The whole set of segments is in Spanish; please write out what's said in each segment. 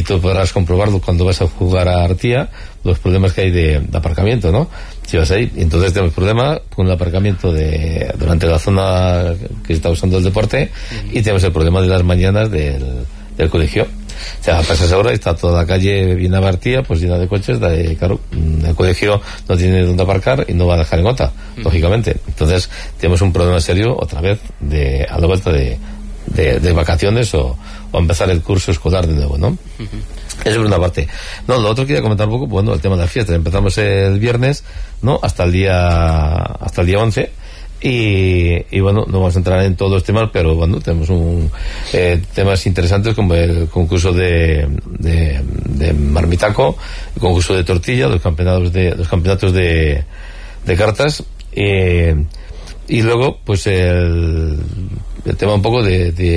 tú podrás comprobarlo cuando vas a jugar a Artía, los problemas que hay de aparcamiento, ¿no? Si vas ahí, entonces tenemos problema con el aparcamiento durante la zona que se está usando el deporte, y tenemos el problema de las mañanas del colegio. O sea, pasas ahora y está toda la calle bien abartía, pues llena de coches, claro, el colegio no tiene dónde aparcar y no va a dejar en gota, lógicamente. Entonces tenemos un problema serio otra vez a la vuelta de vacaciones o empezar el curso escolar de nuevo, ¿no? Eso por una parte. No, lo otro quería comentar un poco, bueno, el tema de las fiestas. Empezamos el viernes, ¿no? Hasta el día 11. Y bueno, no vamos a entrar en todos los temas, pero bueno, tenemos temas interesantes como el concurso de marmitaco, el concurso de tortilla, los campeonatos de cartas, y luego pues el tema un poco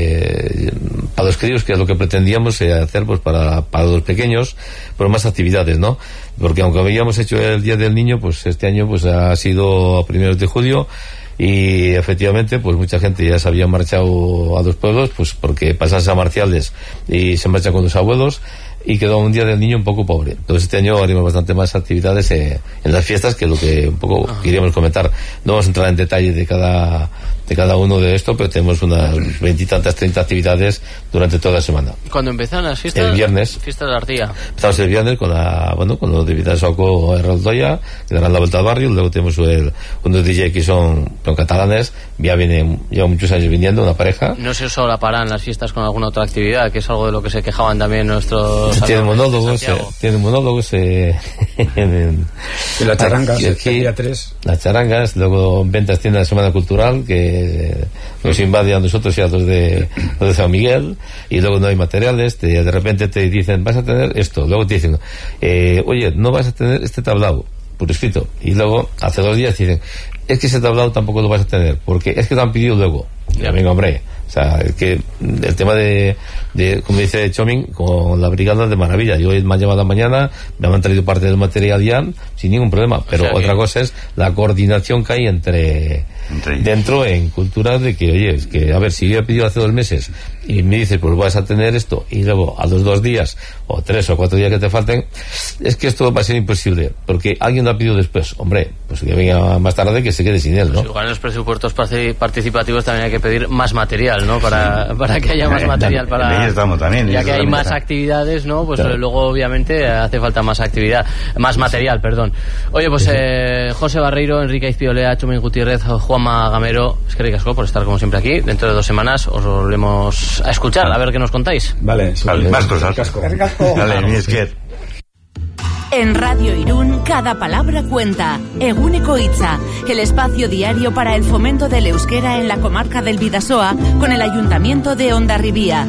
para los críos, que es lo que pretendíamos hacer pues para los pequeños, pues más actividades, ¿no? Porque aunque habíamos hecho el Día del Niño, pues este año pues ha sido a primeros de julio, y efectivamente pues mucha gente ya se había marchado a los pueblos, pues porque pasan a marciales y se marchan con los abuelos, y quedó un Día del Niño un poco pobre. Entonces este año haremos bastante más actividades en las fiestas, que es lo que un poco queríamos comentar. No vamos a entrar en detalle de cada uno de esto, pero tenemos unas 20 y tantas, 30 actividades durante toda la semana. ¿Cuándo empiezan las fiestas? El viernes. Fiestas de Artía. Empezamos el viernes con los de Vidasoco Herraldoya, que darán la vuelta al barrio. Luego tenemos unos DJ que son catalanes, llevan muchos años viniendo, una pareja. No se solaparán las fiestas con alguna otra actividad, que es algo de lo que se quejaban también nuestros... Tienen monólogos en las charangas, aquí, el día 3. Las charangas, luego ventas tiene la Semana Cultural, que nos invade a nosotros y a los de San Miguel, y luego no hay materiales, de repente te dicen, vas a tener esto, luego te dicen, oye, no vas a tener este tablao por escrito, y luego hace 2 días te dicen, es que ese tablao tampoco lo vas a tener, porque es que te han pedido luego. Ya, venga, hombre. O sea, es que el tema de como dice Chomín, con la brigada de maravilla. Yo me han llamado a la mañana, me han traído parte del material ya, sin ningún problema. Pero otra cosa es la coordinación que hay entre dentro en cultura, de que, oye, es que, a ver, si yo he pedido hace 2 meses y me dices, pues vas a tener esto, y luego a los 2 días, o 3 o 4 días que te falten, es que esto va a ser imposible, porque alguien lo ha pedido después. Hombre, pues que venga más tarde, que se quede sin él, ¿no? Pues igual en los presupuestos participativos también hay que pedir más material, ¿no? Para que haya más material, ya que hay más actividades, ¿no? Pues claro, luego obviamente hace falta más material, perdón. Oye, pues José Barreiro, Enrique Izpiolea, Chomín Gutiérrez, Juanma Gamero, es que ricasco por estar como siempre aquí. Dentro de 2 semanas os volvemos a escuchar, a ver qué nos contáis. Vale, más cosas. Vale, mi esquer. En Radio Irún, cada palabra cuenta. Egúneko Hitza, el espacio diario para el fomento del euskera en la comarca del Bidasoa, con el Ayuntamiento de Hondarribia.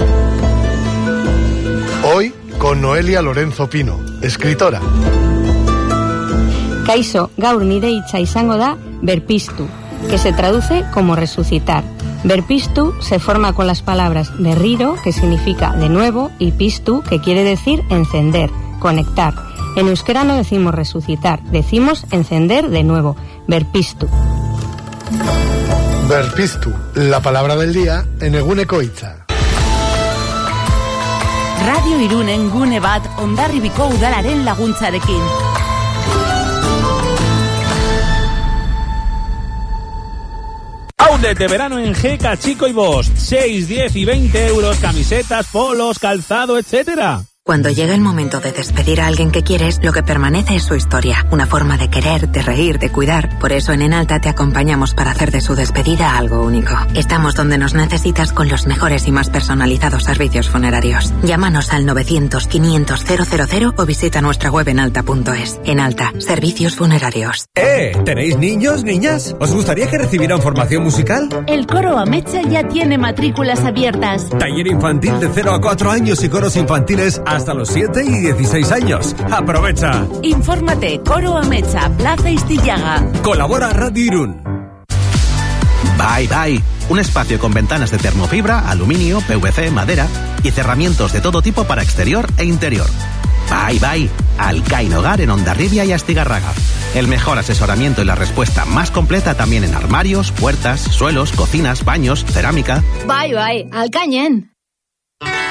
Hoy, con Noelia Lorenzo Pino, escritora. Kaixo, gaur nire hitza izango da berpiztu, que se traduce como resucitar. Berpiztu se forma con las palabras berriro, que significa de nuevo, y piztu, que quiere decir encender, conectar. En euskera no decimos resucitar, decimos encender de nuevo. Berpiztu. Berpiztu, la palabra del día en Egúneko Hitza. Radio Irunen gune bat Hondarribiko udalaren laguntzarekin. Outlet de verano en GK Chico y Bosch. 6, 10 y 20 euros, camisetas, polos, calzado, etcétera. Cuando llega el momento de despedir a alguien que quieres, lo que permanece es su historia, una forma de querer, de reír, de cuidar. Por eso en Enalta te acompañamos para hacer de su despedida algo único. Estamos donde nos necesitas con los mejores y más personalizados servicios funerarios. Llámanos al 900-500-000 o visita nuestra web enalta.es. Enalta, servicios funerarios. ¿Tenéis niños, niñas? ¿Os gustaría que recibieran formación musical? El coro Amecha ya tiene matrículas abiertas. Taller infantil de 0 a 4 años y coros infantiles hasta los 7 y 16 años. ¡Aprovecha! Infórmate, Coro Amecha, Plaza Istillaga. Colabora Radio Irún. Bye Bye, un espacio con ventanas de termofibra, aluminio, PVC, madera y cerramientos de todo tipo para exterior e interior. Bye Bye, Alcain Hogar en Hondarribia y Astigarraga. El mejor asesoramiento y la respuesta más completa también en armarios, puertas, suelos, cocinas, baños, cerámica. Bye Bye, Alcañen.